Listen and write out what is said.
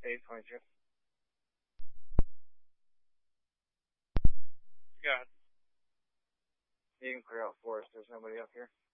822. Yeah. You can clear out Forest. There's nobody up here.